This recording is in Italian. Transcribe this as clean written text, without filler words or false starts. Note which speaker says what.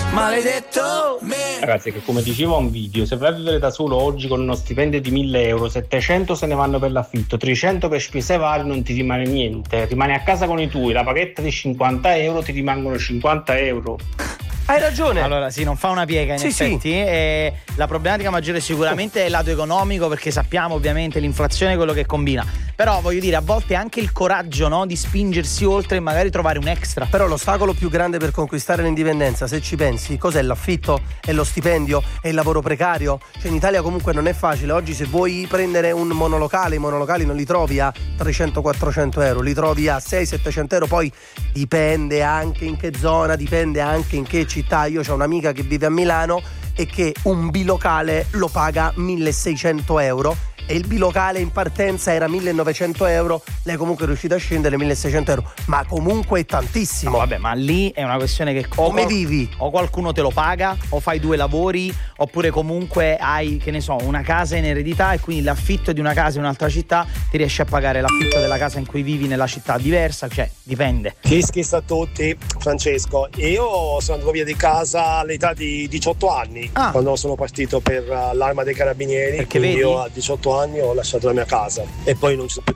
Speaker 1: maledetto me.
Speaker 2: Ragazzi, che come diceva un video, se vai a vivere da solo oggi con uno stipendio di 1.000 euro, 700 se ne vanno per l'affitto, 300 per spese varie, non ti rimane niente. Rimani a casa con i tuoi, la paghetta di 50 euro ti rimangono 50 euro.
Speaker 3: Hai ragione.
Speaker 4: Allora sì, non fa una piega in effetti. E la problematica maggiore sicuramente è il lato economico, perché sappiamo ovviamente l'inflazione, quello che combina. Però voglio dire, a volte anche il coraggio, no, di spingersi oltre e magari trovare un extra.
Speaker 3: Però l'ostacolo più grande per conquistare l'indipendenza, se ci pensi, cos'è? L'affitto? È lo stipendio? È il lavoro precario? Cioè in Italia comunque non è facile. Oggi se vuoi prendere un monolocale, i monolocali non li trovi a 300-400 euro, li trovi a 600-700 euro. Poi dipende anche in che zona, dipende anche in che città. Io ho un'amica che vive a Milano e che un bilocale lo paga 1.600 euro e il bilocale in partenza era 1.900 euro, lei comunque è riuscita a scendere 1.600 euro, ma comunque è tantissimo.
Speaker 4: No, vabbè, ma lì è una questione che
Speaker 3: come vivi?
Speaker 4: O qualcuno te lo paga, o fai 2 lavori, oppure comunque hai, che ne so, una casa in eredità e quindi l'affitto di una casa in un'altra città ti riesci a pagare l'affitto della casa in cui vivi nella città diversa, cioè dipende.
Speaker 5: Schissa a tutti, Francesco. Io sono andato via di casa all'età di 18 anni, quando sono partito per l'Arma dei Carabinieri.
Speaker 4: Perché
Speaker 5: quindi
Speaker 4: vedi?
Speaker 5: io a 18 anni ho lasciato la mia casa e poi non ci sono più